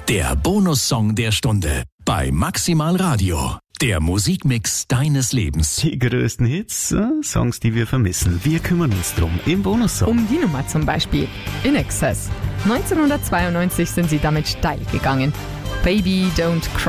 Der Bonussong der Stunde bei Maximal Radio. Der Musikmix deines Lebens. Die größten Hits, Songs, die wir vermissen. Wir kümmern uns drum im Bonussong. Um die Nummer zum Beispiel. In Excess. 1992 sind sie damit steil gegangen. Baby Don't Cry.